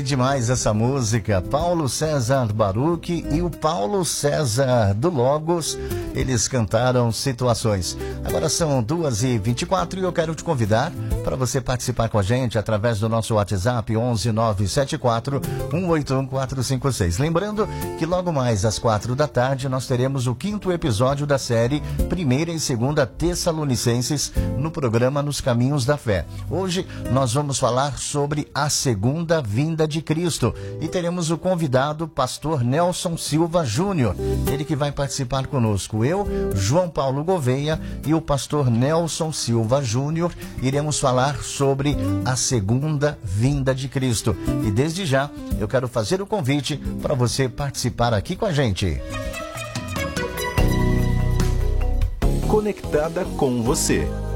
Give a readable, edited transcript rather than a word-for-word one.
demais essa música. Paulo César Baruch e o Paulo César do Logos, eles cantaram Situações. Agora são 2h24 e eu quero te convidar para você participar com a gente através do nosso WhatsApp 11974 181 456. Lembrando que logo mais às 4 da tarde nós teremos o 5º episódio da série 1ª e 2ª Tessalonicenses no programa Nos Caminhos da Fé. Hoje nós vamos falar sobre a segunda vinda de Cristo e teremos o convidado pastor Nelson Silva Júnior, ele que vai participar conosco. Eu, João Paulo Gouveia e o pastor Nelson Silva Júnior iremos falar sobre a segunda vinda de Cristo. E desde já eu quero fazer o convite para você participar aqui com a gente. Conectada com você.